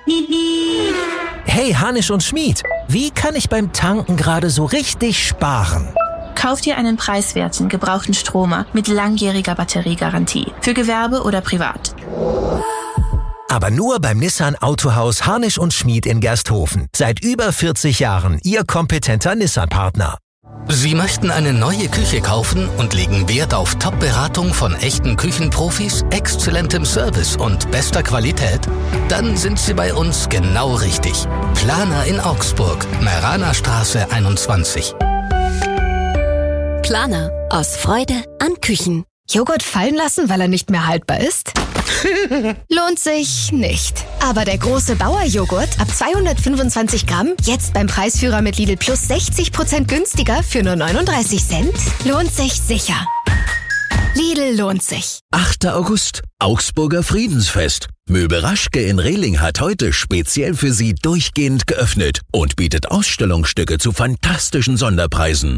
Hey, Hanisch und Schmied, wie kann ich beim Tanken gerade so richtig sparen? Kauf dir einen preiswerten, gebrauchten Stromer mit langjähriger Batteriegarantie. Für Gewerbe oder privat. Aber nur beim Nissan Autohaus Hanisch und Schmied in Gersthofen. Seit über 40 Jahren Ihr kompetenter Nissan-Partner. Sie möchten eine neue Küche kaufen und legen Wert auf Top-Beratung von echten Küchenprofis, exzellentem Service und bester Qualität? Dann sind Sie bei uns genau richtig. Planer in Augsburg, Meraner Straße 21. Planer. Aus Freude an Küchen. Joghurt fallen lassen, weil er nicht mehr haltbar ist? Lohnt sich nicht. Aber der große Bauer-Joghurt ab 225 Gramm, jetzt beim Preisführer mit Lidl Plus 60% günstiger für nur 39 Cent, lohnt sich sicher. Lidl lohnt sich. 8. August, Augsburger Friedensfest. Möbel Raschke in Rehling hat heute speziell für Sie durchgehend geöffnet und bietet Ausstellungsstücke zu fantastischen Sonderpreisen.